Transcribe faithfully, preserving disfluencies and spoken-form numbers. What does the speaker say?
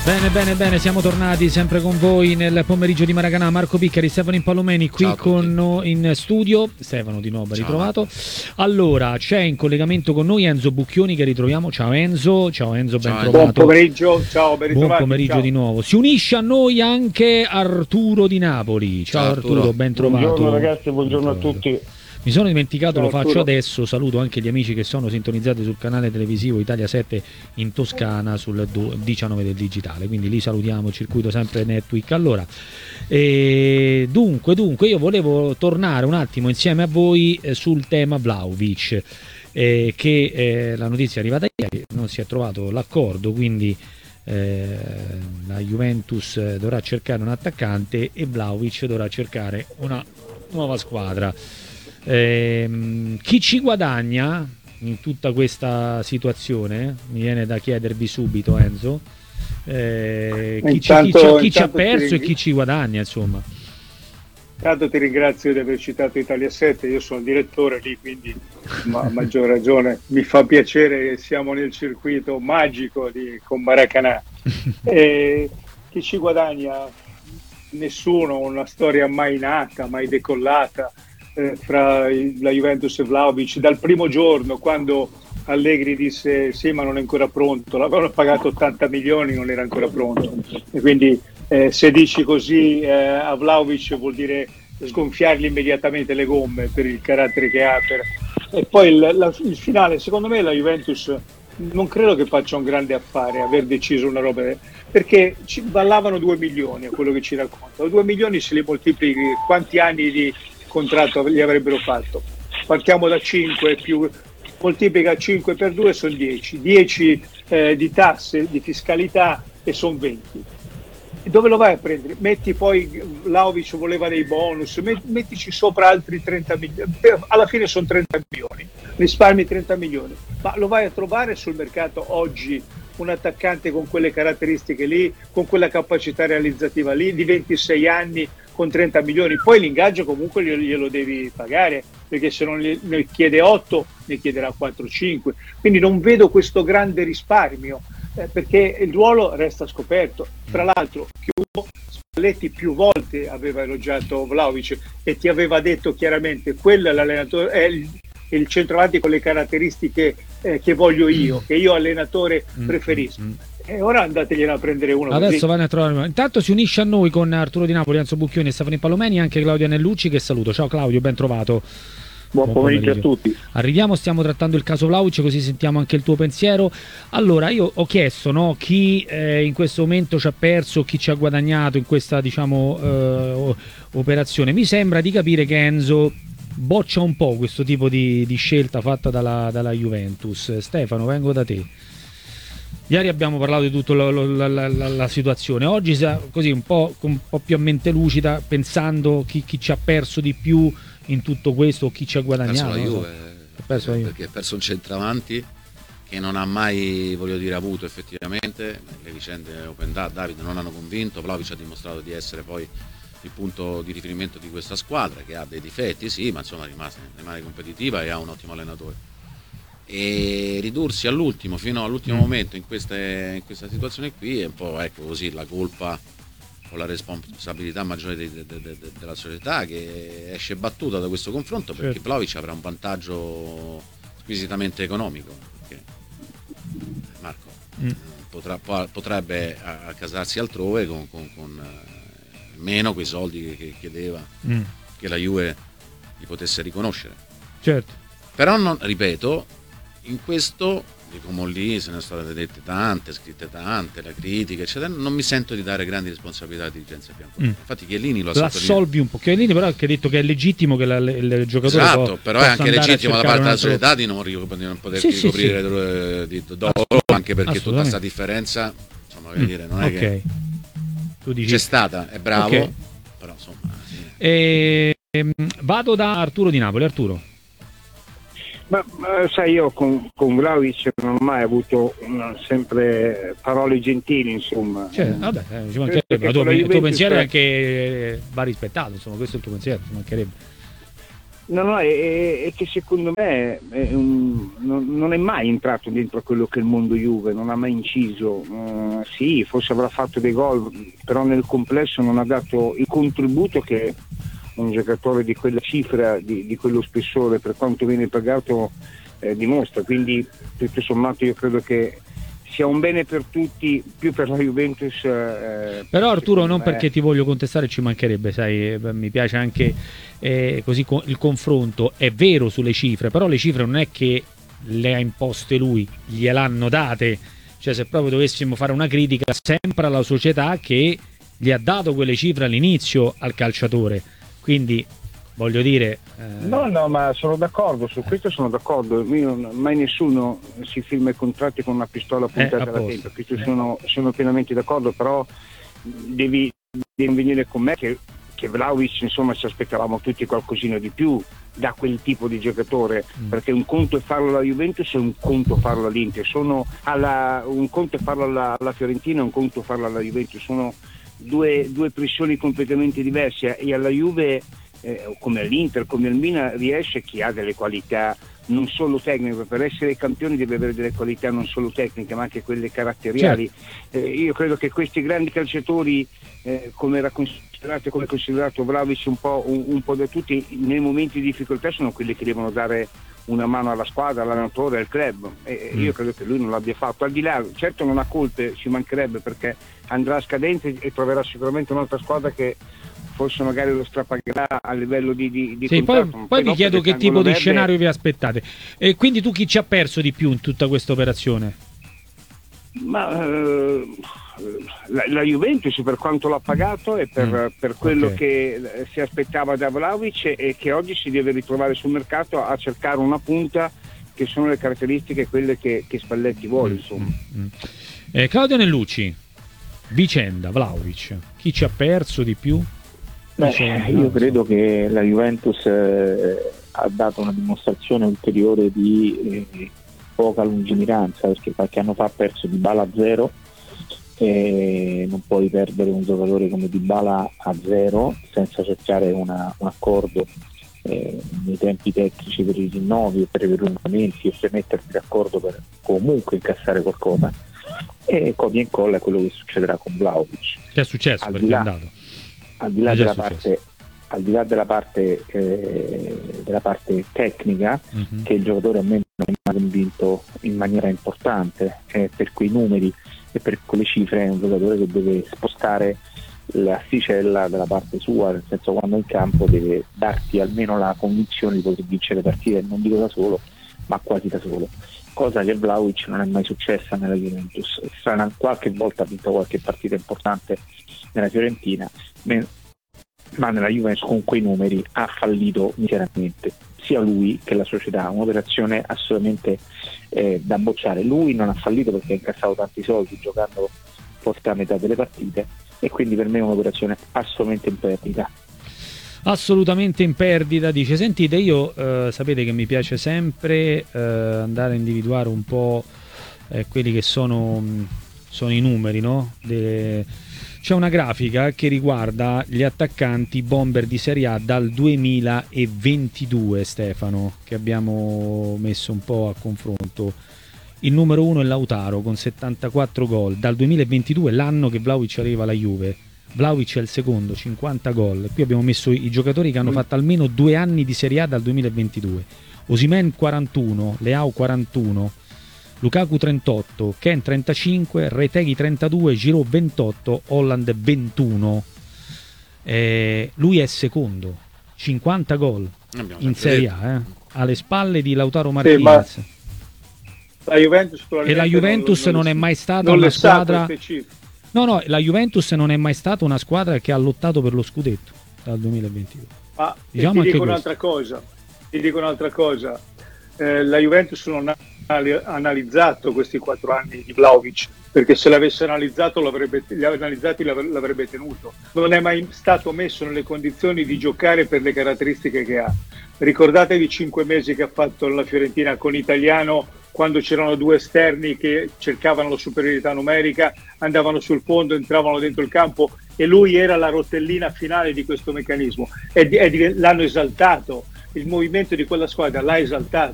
Bene, bene, bene, siamo tornati sempre con voi nel pomeriggio di Maracanã. Marco Piccari, Stefano Impallomeni qui con noi in studio. Stefano di nuovo ben ritrovato. Allora, c'è in collegamento con noi Enzo Bucchioni che ritroviamo. Ciao Enzo, ciao Enzo, ben ciao, trovato. Buon pomeriggio, ciao, ben ritrovati. Buon pomeriggio ciao. di nuovo. Si unisce a noi anche Arturo di Napoli. Ciao, ciao Arturo. Arturo, ben trovato. Buongiorno ragazzi, buongiorno a tutti. Mi sono dimenticato, Ciao, lo faccio Arturo. adesso, saluto anche gli amici che sono sintonizzati sul canale televisivo Italia sette in Toscana sul diciannove del digitale, quindi li salutiamo, circuito sempre Netweek. Allora, eh, dunque, dunque, io volevo tornare un attimo insieme a voi eh, sul tema Vlahovic, eh, che eh, la notizia è arrivata ieri, non si è trovato l'accordo, quindi eh, la Juventus dovrà cercare un attaccante e Vlahovic dovrà cercare una nuova squadra. Eh, chi ci guadagna in tutta questa situazione? Mi viene da chiedervi subito, Enzo. Eh, chi, intanto, ci, chi, chi ci ha perso e chi ci guadagna, insomma. Intanto ti ringrazio di aver citato Italia sette, io sono direttore lì, quindi ma, a maggior ragione mi fa piacere che siamo nel circuito magico di, con Maracanã. E chi ci guadagna? Nessuno, una storia mai nata, mai decollata eh, fra la Juventus e Vlahovic. Dal primo giorno, quando Allegri disse sì ma non è ancora pronto, l'avevano pagato ottanta milioni, non era ancora pronto, e quindi eh, se dici così eh, a Vlahovic vuol dire sgonfiargli immediatamente le gomme per il carattere che ha. Per... e poi il, la, il finale, secondo me la Juventus non credo che faccia un grande affare aver deciso una roba, perché ci ballavano due milioni a quello che ci raccontano. Due milioni se li moltiplichi, quanti anni di contratto gli avrebbero fatto? Partiamo da cinque, più moltiplica cinque per due, sono dieci. dieci eh, di tasse, di fiscalità, e sono venti. E dove lo vai a prendere? Metti poi, Vlahovic voleva dei bonus, mettici sopra altri trenta milioni, alla fine sono trenta milioni, risparmi trenta milioni, ma lo vai a trovare sul mercato oggi un attaccante con quelle caratteristiche lì, con quella capacità realizzativa lì, di ventisei anni, con trenta milioni? Poi l'ingaggio comunque glielo devi pagare, perché se non ne chiede otto ne chiederà quattro cinque, quindi non vedo questo grande risparmio, eh, perché il ruolo resta scoperto. Tra l'altro chiudo, Spalletti più volte aveva elogiato Vlahovic e ti aveva detto chiaramente quello è l'allenatore, è il, il centravanti con le caratteristiche eh, che voglio io, che io allenatore preferisco. E ora andategliene a prendere uno. Adesso vanno a trovare. Intanto si unisce a noi con Arturo Di Napoli, Enzo Bucchioni e Stefano Impallomeni anche Claudio Anellucci, che saluto. Ciao Claudio, ben trovato. Buon, Buon pomeriggio, pomeriggio a tutti. Arriviamo, stiamo trattando il caso Vlahovic, così sentiamo anche il tuo pensiero. Allora, io ho chiesto, no, chi eh, in questo momento ci ha perso, chi ci ha guadagnato in questa, diciamo, eh, operazione. Mi sembra di capire che Enzo boccia un po' questo tipo di, di scelta fatta dalla, dalla Juventus. Stefano, vengo da te. Ieri abbiamo parlato di tutta la, la, la, la, la situazione, oggi così un po', un po' più a mente lucida, pensando chi, chi ci ha perso di più in tutto questo o chi ci ha guadagnato. Ha perso la Juve, ha perso la Juve. Perché ha perso un centravanti che non ha mai, voglio dire, avuto effettivamente. Le vicende Open David non hanno convinto. Vlahovic ha dimostrato di essere poi il punto di riferimento di questa squadra, che ha dei difetti, sì, ma insomma rimane, rimane competitiva e ha un ottimo allenatore. E ridursi all'ultimo, fino all'ultimo mm. momento in, queste, in questa situazione qui è un po', ecco, così la colpa o la responsabilità maggiore de, de, de, de, della società, che esce battuta da questo confronto, perché certo. Vlahovic avrà un vantaggio squisitamente economico, perché Marco mm. potrà, potrebbe accasarsi altrove con, con, con meno quei soldi che, che chiedeva mm. che la Juve gli potesse riconoscere. Certo. Però non, ripeto, in questo, come lì se ne sono state dette tante, scritte tante, la critica eccetera, non mi sento di dare grandi responsabilità alla dirigenza bianconera. Mm. Infatti Chiellini lo ha assolvi un po'. Chiellini però ha detto che è legittimo che la, il giocatore esatto, po- però è anche legittimo da parte della società di non, di non poter sì, ricoprire sì, sì. dopo, anche perché tutta questa differenza, insomma, voglio mm. dire, non è okay. che tu dici... c'è stata, è bravo, okay. però insomma sì. e, ehm, vado da Arturo Di Napoli. Arturo. Ma, ma sai, io con, con Vlahovic non ho mai avuto una, sempre parole gentili, insomma. Cioè, vabbè, eh, ci mancherebbe. Il tuo, il tuo pensiero è anche va rispettato, insomma, questo è il tuo pensiero, ci mancherebbe. No, no, è, è che secondo me è un, non, non è mai entrato dentro quello che è il mondo Juve, non ha mai inciso. Uh, sì, forse avrà fatto dei gol, però nel complesso non ha dato il contributo che un giocatore di quella cifra, di, di quello spessore, per quanto viene pagato, eh, dimostra. Quindi tutto sommato io credo che sia un bene per tutti, più per la Juventus. Eh, Però Arturo, non me... perché ti voglio contestare, ci mancherebbe, sai, mi piace anche eh, così co- il confronto, è vero sulle cifre, però le cifre non è che le ha imposte lui, gliel'hanno date, cioè se proprio dovessimo fare una critica sempre alla società che gli ha dato quelle cifre all'inizio al calciatore, quindi voglio dire... Eh... No, no, ma sono d'accordo, su questo sono d'accordo. Io, mai nessuno si firma i contratti con una pistola puntata alla tempia, questo eh. sono, sono pienamente d'accordo, però devi, devi venire con me che, che Vlahovic, insomma, ci aspettavamo tutti qualcosina di più da quel tipo di giocatore, mm. perché un conto è farlo alla Juventus e un conto farlo all'Inter, sono alla, un conto è farlo alla, alla Fiorentina e un conto farlo alla Juventus, sono due, due pressioni completamente diverse, e alla Juve... Eh, come all'Inter, come al Milan, riesce chi ha delle qualità non solo tecniche, per essere campioni deve avere delle qualità non solo tecniche ma anche quelle caratteriali. Certo. Eh, io credo che questi grandi calciatori, eh, come era considerato, come considerato Vlahovic un po', un, un po' da tutti, nei momenti di difficoltà sono quelli che devono dare una mano alla squadra, all'allenatore, al club, e mm. io credo che lui non l'abbia fatto. Al di là, certo non ha colpe, ci mancherebbe, perché andrà a scadenza e troverà sicuramente un'altra squadra che forse magari lo strapagherà a livello di, di, di sì, contratto. Poi, poi vi chiedo che tipo di scenario vi aspettate. E quindi tu chi ci ha perso di più in tutta questa operazione? Ma eh, la, la Juventus per quanto l'ha pagato e per, mm, per quello okay. che si aspettava da Vlahovic, e che oggi si deve ritrovare sul mercato a cercare una punta, che sono le caratteristiche quelle che, che Spalletti vuole, insomma. Mm, mm. Eh, Claudio Nellucci, vicenda Vlahovic, chi ci ha perso di più? Beh, io credo che la Juventus eh, ha dato una dimostrazione ulteriore di eh, poca lungimiranza, perché qualche anno fa ha perso Dybala a zero, e non puoi perdere un giocatore come Dybala a zero senza cercare una, un accordo eh, nei tempi tecnici per i rinnovi, per i prolungamenti, e per mettersi d'accordo per comunque incassare qualcosa. E copia e incolla è quello che succederà con Vlahovic. Che è successo? Al perché là, è andato al di là della parte, al di là della parte eh, della parte tecnica, uh-huh. che il giocatore a me non mi ha convinto in maniera importante, eh, per quei numeri e per quelle cifre, è un giocatore che deve spostare l'asticella dalla parte sua, nel senso, quando in campo deve darti almeno la convinzione di poter vincere partite, non dico da solo, ma quasi da solo, cosa che Vlahovic non è mai successa nella Juventus. Strana, qualche volta ha vinto qualche partita importante nella Fiorentina, ma nella Juventus con quei numeri ha fallito miseramente, sia lui che la società, un'operazione assolutamente eh, da bocciare. Lui non ha fallito perché ha incassato tanti soldi giocando forse a metà delle partite, e quindi per me è un'operazione assolutamente in perdita. Assolutamente in perdita, dice. Sentite, io eh, sapete che mi piace sempre eh, andare a individuare un po' eh, quelli che sono, sono i numeri, no? De... C'è una grafica che riguarda gli attaccanti bomber di Serie A dal duemilaventidue, Stefano, che abbiamo messo un po' a confronto. Il numero uno è Lautaro con settantaquattro gol dal duemilaventidue, l'anno che Vlahovic arriva alla Juve. Vlahovic è il secondo, cinquanta gol. Qui abbiamo messo i giocatori che hanno fatto almeno due anni di Serie A dal duemilaventidue. Osimhen quarantuno, Leao quarantuno, Lukaku trentotto, Ken trentacinque, Retegui trentadue, Giroud ventotto, Holland ventuno. Eh, lui è secondo, cinquanta gol in Serie A, eh, alle spalle di Lautaro Martinez. Sì, la Juventus e la Juventus non, non, non è mai stata una squadra. No, no, la Juventus non è mai stata una squadra che ha lottato per lo scudetto dal duemilaventidue. Ma diciamo ti dico un'altra cosa, ti dico un'altra cosa. Eh, la Juventus non ha analizzato questi quattro anni di Vlahovic, perché se l'avesse analizzato l'avrebbe, li analizzati l'avrebbe tenuto. Non è mai stato messo nelle condizioni di giocare per le caratteristiche che ha. Ricordatevi i cinque mesi che ha fatto la Fiorentina con Italiano, quando c'erano due esterni che cercavano la superiorità numerica, andavano sul fondo, entravano dentro il campo, e lui era la rotellina finale di questo meccanismo, e, e l'hanno esaltato. il movimento di quella squadra l'ha esaltato,